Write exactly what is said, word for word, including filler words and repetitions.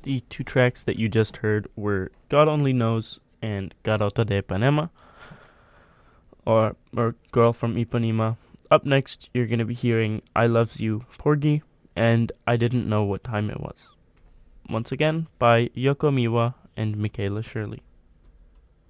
The two tracks that you just heard were God Only Knows and Garota de Ipanema, or, or Girl from Ipanema. Up next, you're going to be hearing I Loves You, Porgy, and I Didn't Know What Time It Was. Once again, by Yoko Miwa and Michaela Shirley.